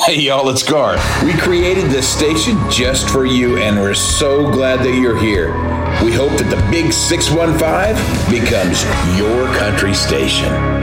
Hey y'all, it's Gar. We created this station just for you, and we're so glad that you're here. We hope that the Big 615 becomes your country station.